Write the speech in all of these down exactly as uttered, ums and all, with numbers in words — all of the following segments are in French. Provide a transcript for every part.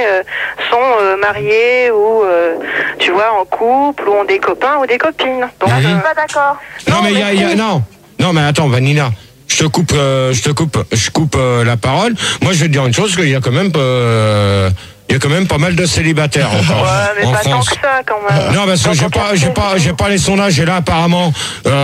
euh, sont euh, mariés ou, euh, tu vois, en couple, ou ont des copains ou des copines. Donc, Ah, je je suis suis pas d'accord. Non, mais il y a, y a, non, non, mais attends, Vanina. Je te coupe, euh, je te coupe, je coupe euh, la parole. Moi, je vais te dire une chose, qu'il y a quand même, euh, il y a quand même pas mal de célibataires encore. Ouais, mais en pas France. tant que ça, quand même. Non, parce que Dans j'ai ton pas, quartier, j'ai pas, c'est j'ai tout. pas les sondages. Et là, apparemment,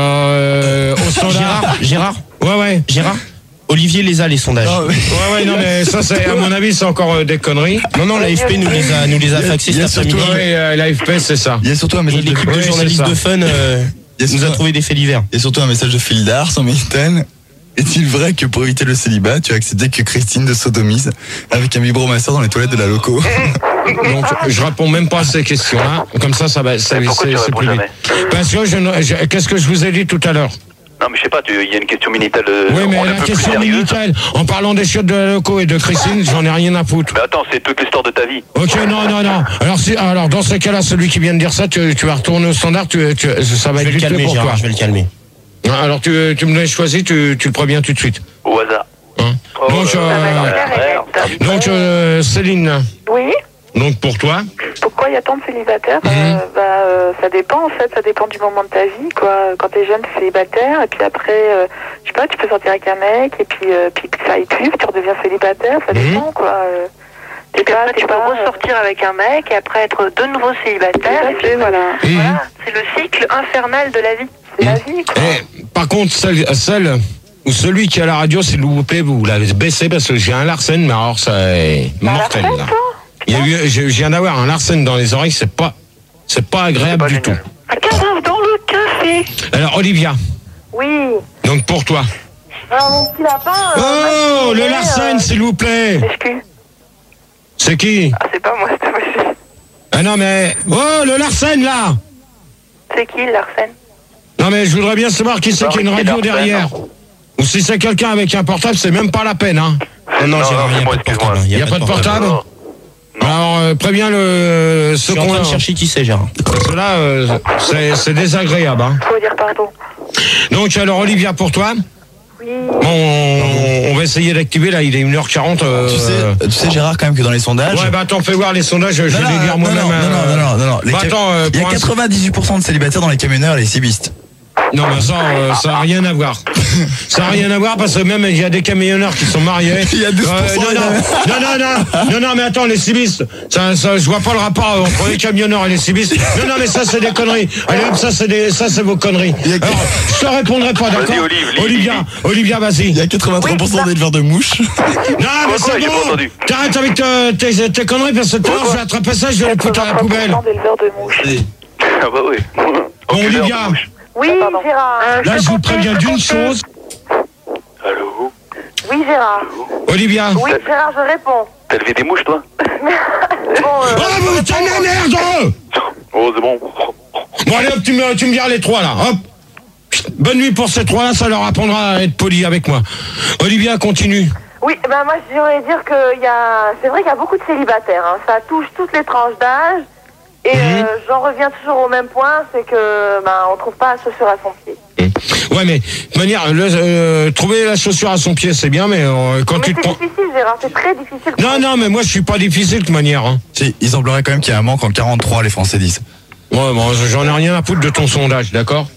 euh, au standard. Gérard, Gérard, Ouais, ouais. Gérard. Olivier les a les sondages. Non, mais- Ouais, ouais, non, mais ça, c'est, à mon avis, c'est encore euh, des conneries. Non, non, l'A F P nous les a, nous les a Il y a- faxés il y a cet après-midi. surtout- Ouais, euh, l'A F P, c'est ça. Il y a surtout un Et message de, l'équipe Oui, de c'est journalistes ça. de Fun euh, il y a nous a surtout- trouvé des faits divers. il y a surtout un message de Phildar sur Minitel. Est-il vrai que pour éviter le célibat, tu as accepté que Christine te sodomise avec un vibromasseur dans les toilettes de la loco? Donc, je réponds même pas à ces questions-là. Comme ça, ça va, c'est, pourquoi c'est, tu c'est réponds plus vite. jamais Parce que je, ne- je- qu'est-ce que je vous ai dit tout à l'heure? Non, mais je sais pas, tu- il y a une question Minitel euh, Oui, mais on ne la peut plus question sérieuse. Minitel, en parlant des chiottes de la loco et de Christine, j'en ai rien à foutre. Mais attends, c'est toute l'histoire de ta vie. Ok, non, non, non. Alors, si, alors dans ce cas-là, celui qui vient de dire ça, tu, tu vas retourner au standard, tu, tu, ça va Je être vais le vite fait calmer, pour toi. Gérard, je vais le calmer. Alors, tu, tu me l'as choisi, tu, tu le préviens tout de suite. Au hasard. Hein. Oh, Donc, là, euh, là, là, ouais, là, ouais. donc euh, Céline, Oui. donc pour toi, Pourquoi il y a tant de célibataires Mhm. euh, bah, euh, Ça dépend, en fait. Ça dépend du moment de ta vie, quoi. Quand t'es jeune, t'es célibataire. Et puis après, euh, je sais pas, tu peux sortir avec un mec. Et puis, euh, puis que ça aille plus, tu redeviens célibataire. Ça Mhm. dépend, quoi. Euh, t'es pas, tu peux ressortir avec un mec et après être de nouveau célibataire. Et puis, voilà. Mhm. Voilà. C'est le cycle infernal de la vie. C'est la vie, quoi. eh, par contre, celle, celle ou celui qui a la radio, s'il vous plaît, vous l'avez baissé parce que j'ai un Larsen, mais alors ça est mortel. Larsen, Là. toi Il y a eu, je, je viens d'avoir un Larsen dans les oreilles, c'est pas, c'est pas agréable pas du génial. tout. Un carafe dans le café. Alors, Olivia, Oui. donc pour toi. Alors, mon petit lapin. euh, Oh, moi, je le dirais, Larsen, euh, s'il vous plaît. Excuse. C'est qui? Ah, c'est pas moi, c'est toi aussi. Ah non, mais... Oh, le Larsen, là. C'est qui, Larsen? Non, mais je voudrais bien savoir qui c'est qui a une Qui est radio Larsen, derrière. Ou si c'est quelqu'un avec un portable, c'est même pas la peine, hein. Non, non, Non, Gérard, non, il n'y a moi, pas de excuse-moi. portable. Il n'y a pas de portable? Non. Alors, euh, préviens le... Je ce suis en qu'on train de a. chercher qui c'est, Gérard. Parce que là, euh, c'est, c'est désagréable, hein. Faut dire pardon. Donc, alors, Olivia, pour toi, Oui. bon, on, on va essayer d'activer, là, il est une heure quarante. Euh... Tu sais, tu sais, Gérard, quand même, que dans les sondages. Ouais, bah attends, fais voir les sondages, je vais non, les non, lire non, moi-même. non, non, euh, non, non, non, non. Les bah, ca- attends, euh, Il y a pour un- quatre-vingt-dix-huit pour cent de célibataires dans les camionneurs et les cibistes. Non, mais ça, euh, ça n'a rien à voir. Ça n'a rien à voir parce que même il y a des camionneurs qui sont mariés. Il y a douze pour cent non, non, non, non, non, non, non, mais attends, les cibistes, ça, ça, je vois pas le rapport entre les camionneurs et les cibistes. Non, non, mais ça, c'est des conneries. Allez, hop, ça, c'est des, ça, c'est vos conneries. Alors, je te répondrai pas, d'accord? Vas-y, Olive, lis, Olivia, lis, Olivia, vas-y. Il y a quatre-vingt-trois pour cent d'éleveurs de mouches. Non, mais Quoi, c'est j'ai pas bon. entendu. T'arrêtes avec te- tes, tes conneries parce que tout à l'heure, je vais attraper ça, je vais le foutre à la poubelle. d'éleveurs de mouches. Ah bah oui. Bon, Enculeur Olivia, de mouche. Oui, Gérard. Euh, là, te je vous comptais, préviens te d'une comptais. chose. Allô? Oui, Gérard. Olivia. Oui, Gérard, je réponds. T'as levé des mouches, toi? Bon, euh, Oh, vous, t'as la merde! Oh, c'est bon. Bon, allez hop, tu me, tu me vires les trois là, hop. Bonne nuit pour ces trois-là, ça leur apprendra à être poli avec moi. Olivia, continue. oui, ben moi, je voudrais dire qu'il y a... C'est vrai qu'il y a beaucoup de célibataires. Hein. Ça touche toutes les tranches d'âge. Et Mhm. euh, j'en reviens toujours au même point, c'est que ben, on trouve pas la chaussure à son pied. Ouais, mais de toute manière, le, euh, trouver la chaussure à son pied, c'est bien, mais euh, quand Mais tu te c'est prends... difficile, Gérard, c'est très difficile. Non, non, mais moi, je suis pas difficile de toute manière. Hein. Si, il semblerait quand même qu'il y a un manque en quarante-trois, les Français disent. Ouais, bon, j'en ai rien à foutre de ton sondage, d'accord?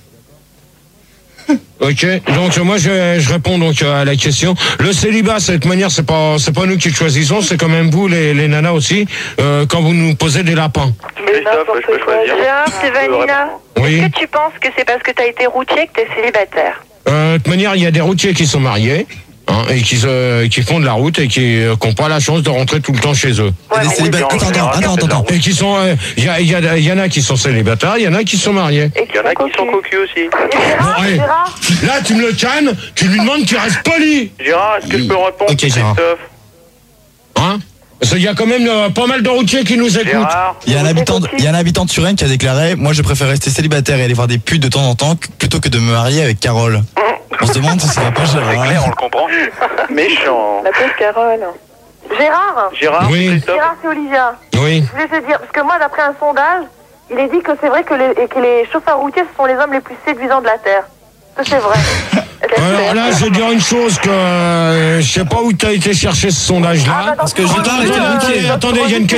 Ok, donc moi je, je réponds donc à la question. Le célibat, de cette manière, c'est pas c'est pas nous qui le choisissons, c'est quand même vous les, les nanas aussi, euh, quand vous nous posez des lapins. Mais Christophe, n'importe je peux quoi. choisir. Gérard, c'est Vanina. Oui. Est-ce que tu penses que c'est parce que t'as été routier que t'es célibataire? Euh, de toute manière, il y a des routiers qui sont mariés hein, et qui se, qui font de la route et qui n'ont pas la chance de rentrer tout le temps chez eux. Il y a des mais célibataires. oui, Attends, en attends, général, attends, c'est de la attends. Et qui sont, euh, il y, a, il y, a, il y en a qui sont célibataires, il y en a qui sont mariés. Et Il y en a qui sont cocus aussi. Et Gérard, Bon, allez. Gérard, Là, tu me le cannes, tu lui demandes qu'il reste poli. Gérard, est-ce que je peux répondre? Ok, Gérard. Christophe? Hein? Parce qu'il y a quand même euh, pas mal de routiers qui nous écoutent. Gérard? Il y a un habitant, de- il y a un habitant de Suresnes qui a déclaré: moi, je préfère rester célibataire et aller voir des putes de temps en temps que- plutôt que de me marier avec Carole. On se demande si ça va pas, C'est clair, on Gérard. le comprend. Méchant. la pauvre Carole. Gérard, Gérard, Oui. Christophe? Gérard, c'est Olivia. Oui. Je voulais te dire, parce que moi, d'après un sondage, il est dit que c'est vrai que les, et que les chauffeurs routiers, ce sont les hommes les plus séduisants de la Terre. Ça, c'est vrai. Alors là, je vais dire une chose que euh, je sais pas où tu as été chercher ce sondage-là. Ah, bah, Parce que dans- Gérard était Attendez, routier. attendez, attendez, il y a une question.